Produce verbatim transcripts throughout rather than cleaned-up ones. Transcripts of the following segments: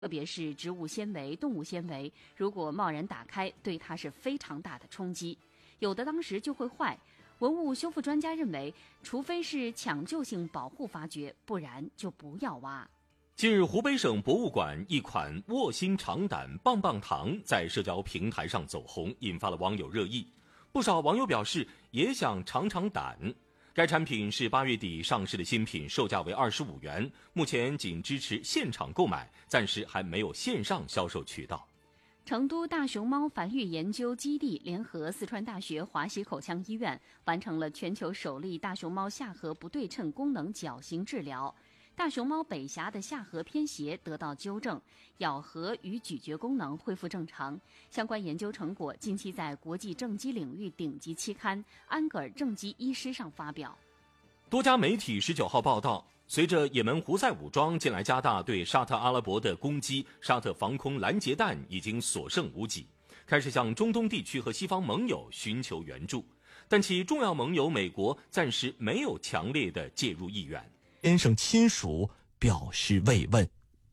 特别是植物纤维、动物纤维，如果贸然打开，对它是非常大的冲击，有的当时就会坏。文物修复专家认为，除非是抢救性保护发掘，不然就不要挖。 近日，湖北省博物馆一款卧薪尝胆棒棒糖在社交平台上走红，引发了网友热议。不少网友表示也想尝尝胆。该产品是八月底上市的新品，售价为二十五元，目前仅支持现场购买，暂时还没有线上销售渠道。 成都大熊猫繁育研究基地联合四川大学华西口腔医院完成了全球首例大熊猫下颌不对称功能矫形治疗。大熊猫北峡的下颌偏斜得到纠正，咬合与咀嚼功能恢复正常。相关研究成果近期在国际正畸领域顶级期刊《安格尔正畸医师》上发表。 多家媒体十九号报道，随着也门胡塞武装近来加大对沙特阿拉伯的攻击，沙特防空拦截弹已经所剩无几，开始向中东地区和西方盟友寻求援助，但其重要盟友美国暂时没有强烈的介入意愿。 先生亲属表示慰问。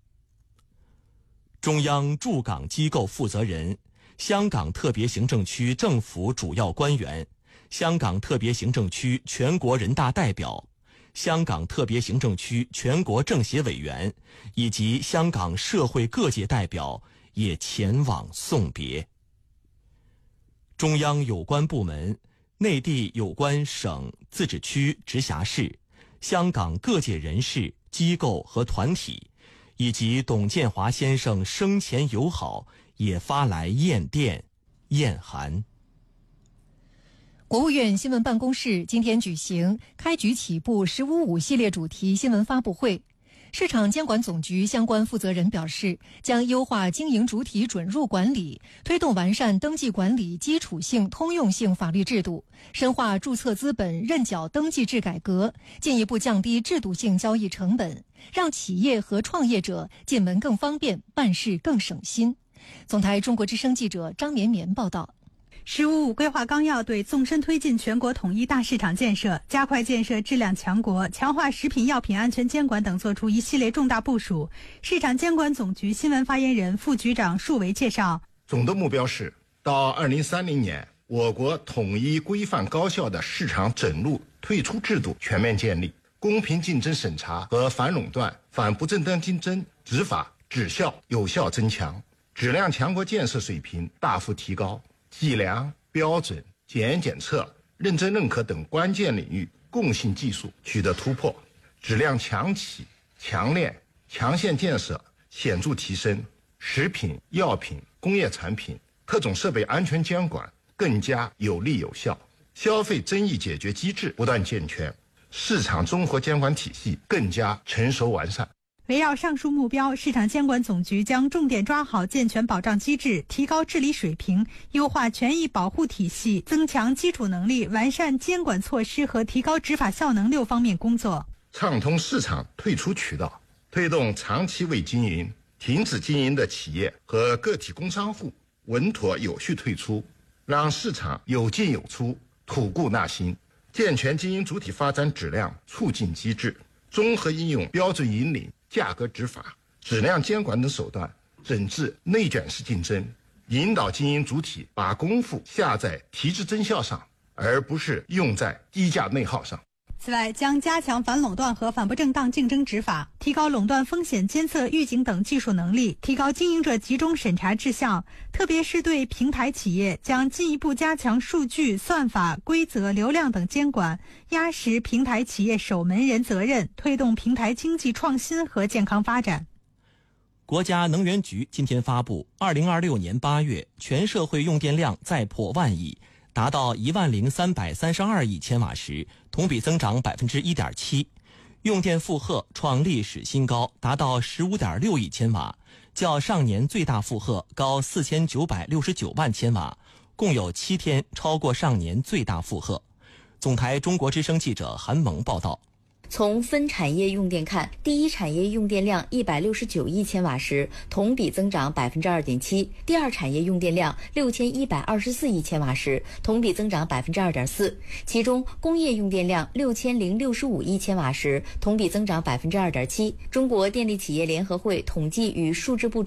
中央驻港机构负责人、香港特别行政区政府主要官员、香港特别行政区全国人大代表、香港特别行政区全国政协委员以及香港社会各界代表也前往送别。中央有关部门、内地有关省、自治区、直辖市、香港各界人士、机构和团体，以及董建华先生生前友好，也发来唁电、唁函。 国务院新闻办公室今天举行开局起步“十五五”系列主题新闻发布会。市场监管总局相关负责人表示，将优化经营主体准入管理，推动完善登记管理基础性通用性法律制度，深化注册资本认缴登记制改革，进一步降低制度性交易成本，让企业和创业者进门更方便，办事更省心。总台中国之声记者张绵绵报道。 十五五规划纲要对纵深推进全国统一大市场建设、加快建设质量强国、强化食品药品安全监管等作出一系列重大部署。市场监管总局新闻发言人、副局长束维介绍， 总的目标是到二零三零年，我国统一规范高效的市场准入退出制度全面建立，公平竞争审查和反垄断、反不正当竞争执法质效有效增强，质量强国建设水平大幅提高，计量、标准、检检测、认证认可等关键领域共性技术取得突破，质量强企、强链、强线建设显著提升，食品、药品、工业产品、特种设备安全监管更加有力有效，消费争议解决机制不断健全，市场综合监管体系更加成熟完善。 围绕上述目标，市场监管总局将重点抓好健全保障机制，提高治理水平，优化权益保护体系，增强基础能力，完善监管措施和提高执法效能六方面工作。 畅通市场退出渠道，推动长期未经营、停止经营的企业和个体工商户稳妥有序退出，让市场有进有出，吐故纳新。健全经营主体发展质量促进机制，综合应用标准引领、价格执法、质量监管等手段，整治内卷式竞争，引导经营主体把功夫下在提质增效上，而不是用在低价内耗上。 此外，将加强反垄断和反不正当竞争执法，提高垄断风险监测预警等技术能力，提高经营者集中审查质效。特别是对平台企业，将进一步加强数据、算法、规则、流量等监管，压实平台企业守门人责任，推动平台经济创新和健康发展。 国家能源局今天发布，二零二六年八月全社会用电量再破万亿，达到一万零三百三十二亿千瓦时，同比增长百分之一点七，用电负荷创历史新高，达到十五点六亿千瓦，较上年最大负荷高四千九百六十九万千瓦，共有七天超过上年最大负荷。总台中国之声记者韩萌报道。 从分产业用电看，第一产业用电量一百六十九亿千瓦时，同比增长百分之二点七；第二产业用电量六千一百二十四亿千瓦时，同比增长百分之二点四。其中，工业用电量六千零六十五亿千瓦时，同比增长百分之二点七。中国电力企业联合会统计与数字部